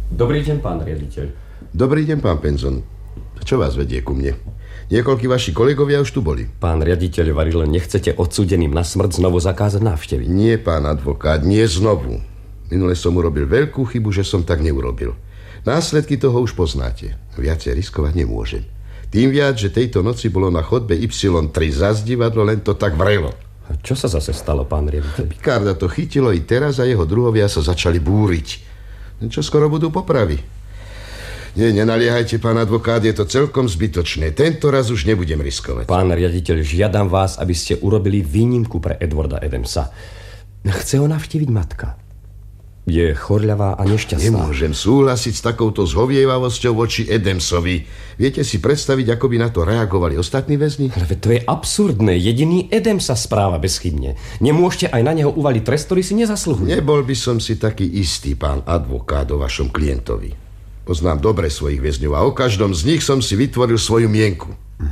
Dobrý deň, pán riaditeľ. Dobrý deň, pán Penzon. Čo vás vedie ku mne? Niekoľkí vaši kolegovia už tu boli. Pán riaditeľ, varil, nechcete odsúdeným na smrť znovu zakázať návštevy? Nie, pán advokát, nie znovu. Minule som urobil veľkú chybu, že som tak neurobil. Následky toho už poznáte. Viacej riskovať nemôžem. Tým viac, že tejto noci bolo na chodbe Y3 zazdivadlo, len to tak vrelo. A čo sa zase stalo, pán riaditeľ? Picarda to chytilo i teraz a jeho druhovia sa začali búriť. Čo skoro budú popravy. Nie, nenaliehajte, pán advokát, je to celkom zbytočné. Tento raz už nebudem riskovať. Pán riaditeľ, žiadam vás, aby ste urobili výnimku pre Edwarda Adamsa. Chce ho navštíviť matka. Je chorľavá a nešťastná. Nemôžem súhlasiť s takouto zhovievavosťou voči Adamsovi. Viete si predstaviť, ako by na to reagovali ostatní väzni? Ale to je absurdné. Jediný Adams sa správa bezchybne. Nemôžete aj na neho uvaliť trest, ktorý si nezaslúhuje. Nebol by som si taký istý, pán advokát, o vašom klientovi. Poznám dobre svojich väzňov a o každom z nich som si vytvoril svoju mienku.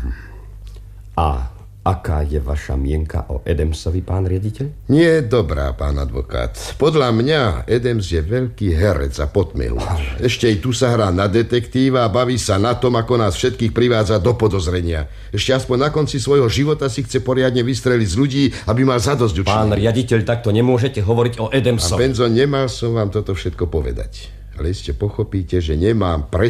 A aká je vaša mienka o Adamsovi, pán riaditeľ? Nie je dobrá, pán advokát. Podľa mňa Adams je veľký herec a potmehúč. Ešte aj tu sa hrá na detektíva a baví sa na tom, ako nás všetkých privádza do podozrenia. Ešte aspoň na konci svojho života si chce poriadne vystreliť z ľudí, aby mal zadosť učinenia. Pán riaditeľ, takto nemôžete hovoriť o Adamsovi. A Benzo, nemal som vám toto všetko povedať. Ale iste pochopíte, že nemám